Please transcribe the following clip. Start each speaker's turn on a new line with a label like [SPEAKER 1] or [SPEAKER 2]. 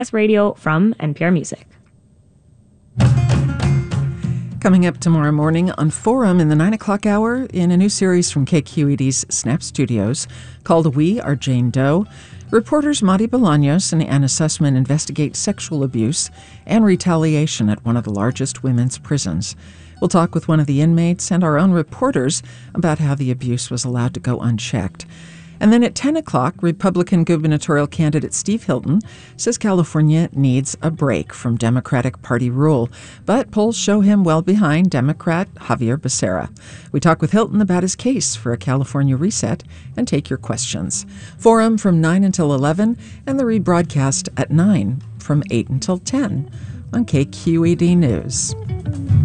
[SPEAKER 1] Radio from NPR Music.
[SPEAKER 2] Coming up tomorrow morning on Forum in the 9 o'clock hour in a new series from KQED's Snap Studios called We Are Jane Doe, reporters Madi Bolaños and Anna Sussman investigate sexual abuse and retaliation at one of the largest women's prisons. We'll talk with one of the inmates and our own reporters about how the abuse was allowed to go unchecked. And then at 10 o'clock, Republican gubernatorial candidate Steve Hilton says California needs a break from Democratic Party rule, but polls show him well behind Democrat Xavier Becerra. We talk with Hilton about his case for a California reset and take your questions. Forum from 9 until 11 and the rebroadcast at 9 from 8 until 10 on KQED News.